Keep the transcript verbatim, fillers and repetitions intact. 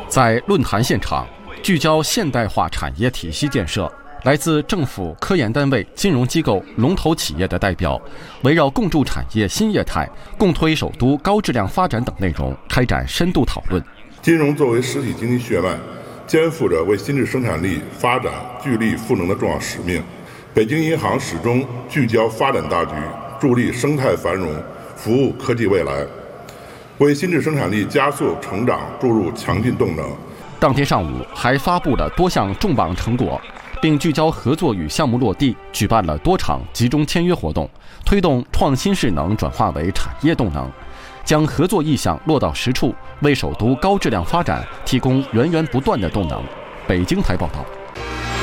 在论坛现场，聚焦现代化产业体系建设，来自政府、科研单位、金融机构、龙头企业的代表，围绕共筑产业新业态、共推首都高质量发展等内容开展深度讨论。 金融作为实体经济血脉，肩负着为新质生产力发展聚力赋能的重要使命。北京银行始终聚焦发展大局，助力生态繁荣，服务科技未来，为新质生产力加速成长注入强劲动能。 当天上午还发布了多项重磅成果，并聚焦合作与项目落地，举办了多场集中签约活动，推动创新势能转化为产业动能，将合作意向落到实处，为首都高质量发展提供源源不断的动能。北京台报道。